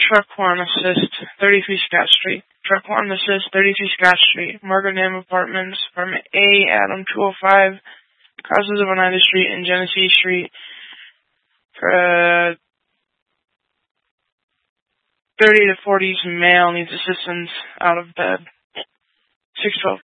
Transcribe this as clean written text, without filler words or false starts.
Truck 1 Assist, 33 Scott Street. Truck 1 Assist, 33 Scott Street. Margaret Nam Apartments, Apartment A, Adam 205, Causes of Oneida Street and Genesee Street. For 30 to 40s male needs assistance out of bed. 612